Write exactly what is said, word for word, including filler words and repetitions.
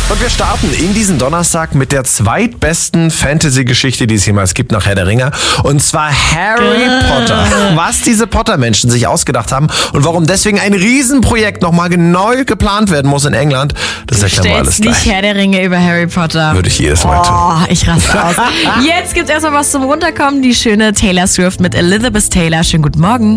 Und wir starten in diesen Donnerstag mit der zweitbesten Fantasy-Geschichte, die es jemals gibt nach Herr der Ringe. Und zwar Harry Potter. Was diese Potter-Menschen sich ausgedacht haben und warum deswegen ein Riesenprojekt nochmal neu geplant werden muss in England, das erklären wir alles gleich. Nicht Herr der Ringe über Harry Potter. Würde ich jedes Mal tun. Oh, ich raste aus. Jetzt gibt's erstmal was zum Runterkommen. Die schöne Taylor Swift mit Elizabeth Taylor. Schönen guten Morgen.